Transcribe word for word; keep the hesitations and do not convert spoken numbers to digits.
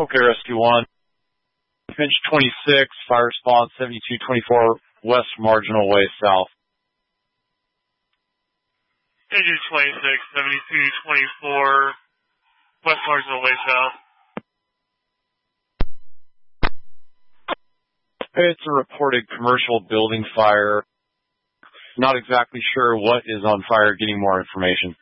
Okay, Rescue one. Finch twenty-six, fire response seventy-two twenty-four, west marginal way south. Engine twenty-six, seventy-two twenty-four, west marginal way south. It's a reported commercial building fire. Not exactly sure what is on fire. Getting more information.